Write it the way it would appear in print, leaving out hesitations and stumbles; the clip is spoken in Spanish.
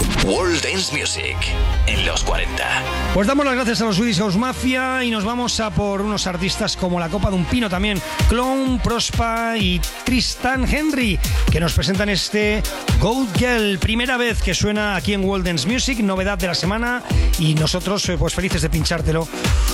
World Dance Music en los 40. Pues damos las gracias a los Swedish House Mafia y nos vamos a por unos artistas como La Copa de un Pino también, Clone, Prospa y Tristan Henry, que nos presentan este Gold Girl, primera vez que suena aquí en World Dance Music, novedad de la semana, y nosotros pues felices de pinchártelo.